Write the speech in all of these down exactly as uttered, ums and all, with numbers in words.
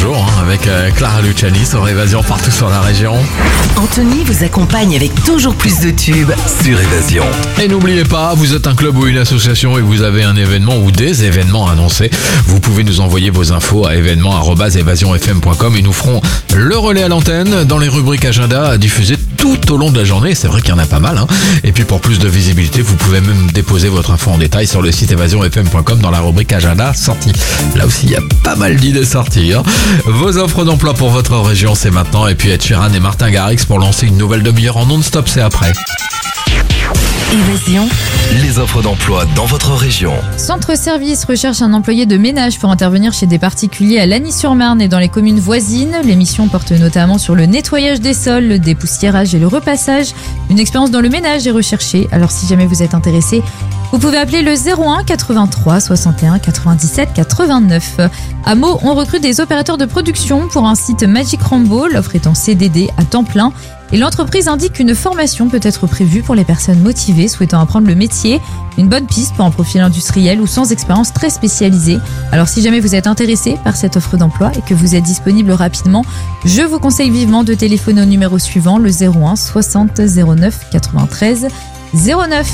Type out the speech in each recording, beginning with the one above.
jour hein, avec euh, Clara Luciani sur Évasion partout sur la région. Anthony vous accompagne avec toujours plus de tubes sur Évasion. Et n'oubliez pas, vous êtes un club ou une association et vous avez un événement ou des événements annoncés. Vous pouvez nous envoyer vos infos à événements arobase évasion f m point com et nous ferons le relais à l'antenne dans les rubriques agenda à diffuser tout au long de la journée. C'est vrai qu'il y en a pas mal. Hein. Et puis pour plus de visibilité, vous pouvez même déposer votre info en détail sur le site évasion f m point com dans la rubrique agenda sortie. Là aussi, il y a pas mal d'idées sorties. Hein. Vos offres d'emploi pour votre région, c'est maintenant. Et puis Ed Sheeran et Martin Garrix pour lancer une nouvelle demi-heure en non-stop, c'est après. Évasion. Les offres d'emploi dans votre région. Centre Service recherche un employé de ménage pour intervenir chez des particuliers à Lagny-sur-Marne et dans les communes voisines. L'émission porte notamment sur le nettoyage des sols, le dépoussiérage et le repassage. Une expérience dans le ménage est recherchée. Alors si jamais vous êtes intéressé, vous pouvez appeler le zéro un quatre-vingt-trois soixante et un quatre-vingt-dix-sept quatre-vingt-neuf. À Meaux, on recrute des opérateurs de production pour un site Magic Rambo. L'offre est en C D D à temps plein. Et l'entreprise indique qu'une formation peut être prévue pour les personnes motivées souhaitant apprendre le métier. Une bonne piste pour un profil industriel ou sans expérience très spécialisée. Alors si jamais vous êtes intéressé par cette offre d'emploi et que vous êtes disponible rapidement, je vous conseille vivement de téléphoner au numéro suivant, le zéro un soixante zéro neuf quatre-vingt-treize zéro neuf.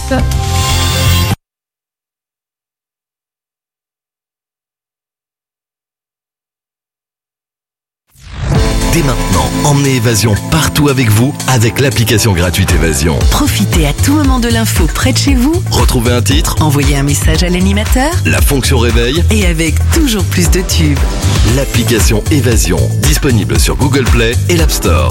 Dès maintenant, emmenez Évasion partout avec vous avec l'application gratuite Évasion. Profitez à tout moment de l'info près de chez vous. Retrouvez un titre, Envoyez un message à l'animateur. la fonction réveil, Et avec toujours plus de tubes. l'application Évasion, disponible sur Google Play et l'App Store.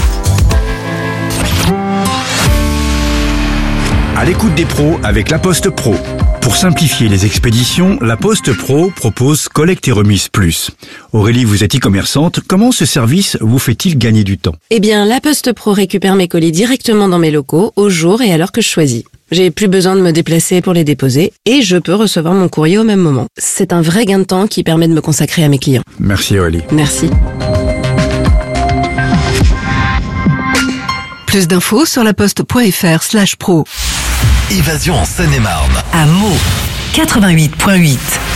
À l'écoute des pros avec La Poste Pro. Pour simplifier les expéditions, La Poste Pro propose Collecte et Remise Plus. Aurélie, vous êtes e-commerçante. Comment ce service vous fait-il gagner du temps? Eh bien, La Poste Pro récupère mes colis directement dans mes locaux, au jour et à l'heure que je choisis. J'ai plus besoin de me déplacer pour les déposer et je peux recevoir mon courrier au même moment. C'est un vrai gain de temps qui permet de me consacrer à mes clients. Merci Aurélie. Merci. Plus d'infos sur laposte.fr slash pro. Évasion en Seine-et-Marne. À Meaux, quatre-vingt-huit virgule huit.